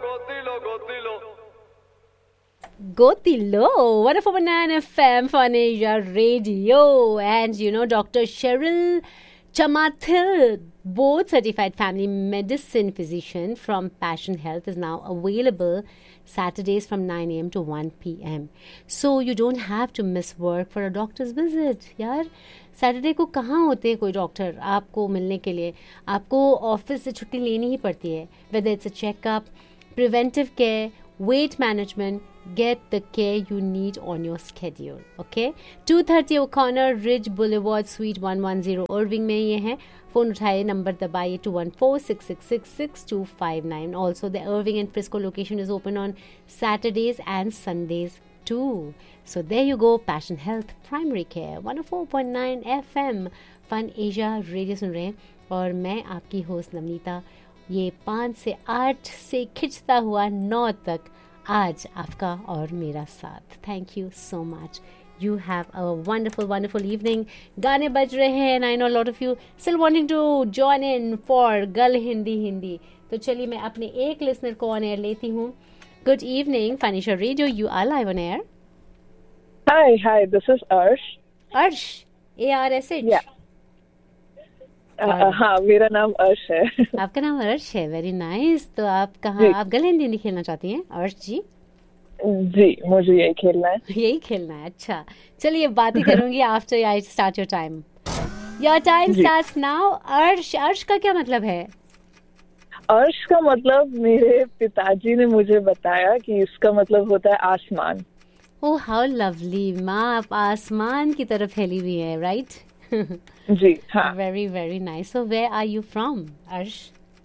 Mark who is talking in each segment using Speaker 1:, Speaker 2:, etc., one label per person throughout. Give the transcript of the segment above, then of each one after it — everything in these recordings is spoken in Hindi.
Speaker 1: Gotilo, 104.9 FM Fun Asia Radio, and Dr. Cheryl Chamathil, board certified family medicine physician from Passion Health, is now available Saturdays from 9 a.m. to 1 p.m. So you don't have to miss work for a doctor's visit. यार सैटरडे को कहाँ होते हैं कोई डॉक्टर आपको मिलने के लिए? आपको ऑफिस से छुट्टी लेनी ही पड़ती है. Whether it's a checkup, preventive care, weight management, get the care you need on your schedule. Okay? 230 O'Connor Ridge Boulevard, Suite 110, Irving में ये है. फ़ोन उठाइए, नंबर दबाइए 214-666-6259. Also, the Irving and Frisco location is open on Saturdays and Sundays too. So there you go, Passion Health Primary Care, 104.9 FM Fun Asia Radio सुन रहे हैं और मैं आपकी होस्ट नवनीता. ये 5 से 8 से खिंचता हुआ 9 तक आज आपका और मेरा साथ. Thank you so much. You have a wonderful, wonderful evening. गाने बज रहे हैं and I know a lot of you still wanting to join in for गल हिंदी. तो चलिए मैं अपने एक लिसनर को ऑन एयर लेती हूँ. Good evening, Fanisha Radio. You are live on air.
Speaker 2: Hi. This is Arsh.
Speaker 1: Arsh, A-R-S-H.
Speaker 2: Yeah. हाँ, मेरा नाम अर्श है.
Speaker 1: आपका नाम अर्श है. Very nice. तो आप कहाँ, आप गल हिंदी खेलना चाहती हैं अर्श जी?
Speaker 2: जी, मुझे यही खेलना है.
Speaker 1: यही खेलना है. अच्छा, चलिए बातें करूंगी after I start your time. Your time starts now. अर्श का क्या मतलब है?
Speaker 2: अर्श का मतलब मेरे पिताजी ने मुझे बताया कि इसका मतलब होता है आसमान.
Speaker 1: Oh how lovely. माँ आप आसमान की तरफ फैली हुई है, राइट?
Speaker 2: जी हाँ.
Speaker 1: Very very nice. So where are you from अर्श?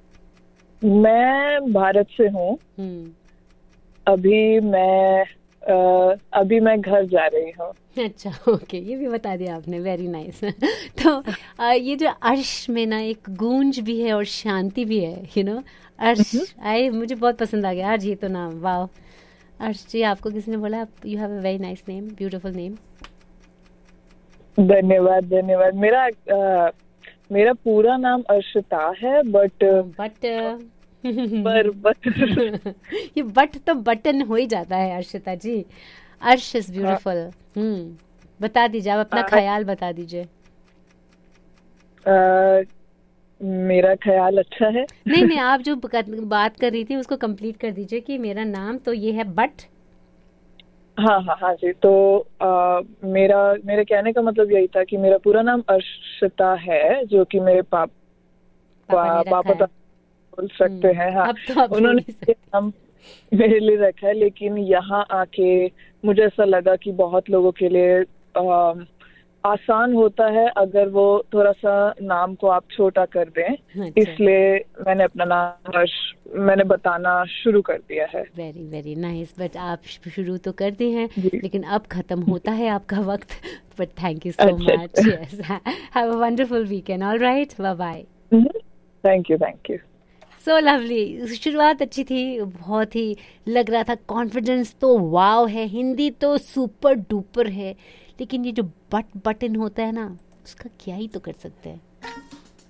Speaker 2: मैं भारत से हूँ. अभी मैं घर जा रही हूँ.
Speaker 1: अच्छा, ओके, ये भी बता दिया आपने. Very nice. तो ये जो अर्श में ना एक गूंज भी है और शांति भी है, अर्श. मुझे बहुत पसंद आ गया अर्श, ये तो नाम. वाह अर्श जी, आपको किसी ने बोला you have a very nice name, beautiful name?
Speaker 2: धन्यवाद. मेरा पूरा नाम अर्शिता है, बट
Speaker 1: ये बट तो बटन हो ही जाता है अर्शिता जी. अर्श इज ब्यूटीफुल. बता दीजिए, आप अपना ख्याल बता दीजिए.
Speaker 2: मेरा ख्याल अच्छा है.
Speaker 1: नहीं, आप जो बात कर रही थी उसको कंप्लीट कर दीजिए कि मेरा नाम तो ये है बट.
Speaker 2: हाँ जी. तो मेरे कहने का मतलब यही था कि मेरा पूरा नाम अर्शिता है, जो कि मेरे पापा बोल सकते हैं. हाँ, उन्होंने नाम मेरे लिए रखा है, लेकिन यहाँ आके मुझे ऐसा लगा कि बहुत लोगों के लिए आसान होता है अगर वो थोड़ा सा नाम को आप छोटा कर दें. अच्छा. इसलिए मैंने अपना नाम मैंने बताना शुरू कर दिया है.
Speaker 1: Very very nice. बट आप शुरू तो कर दी हैं, लेकिन अब खत्म होता है आपका वक्त. But thank you so much. Yes, have a wonderful weekend. All right, bye bye.
Speaker 2: Thank you.
Speaker 1: So lovely. शुरुआत अच्छी थी, बहुत ही लग रहा था कॉन्फिडेंस तो वाव है, हिंदी तो सुपर डुपर है, लेकिन ये जो बटन होता है ना, उसका क्या ही तो कर सकते हैं.